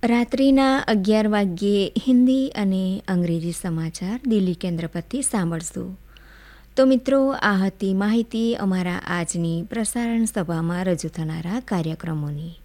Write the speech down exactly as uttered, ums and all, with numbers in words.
રાત્રિના અગિયાર વાગ્યે હિન્દી અને અંગ્રેજી સમાચાર દિલ્હી કેન્દ્ર પરથી સાંભળશું. તો મિત્રો, આ હતી માહિતી અમારા આજની પ્રસારણ સભામાં રજૂ થનારા કાર્યક્રમોની.